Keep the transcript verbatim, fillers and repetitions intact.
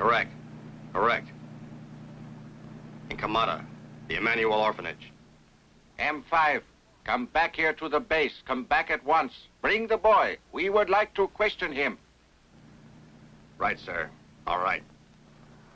Correct. Correct. In Kamada, the Emmanuel Orphanage. M five, come back here to the base. Come back at once. Bring the boy. We would like to question him. Right, sir. All right.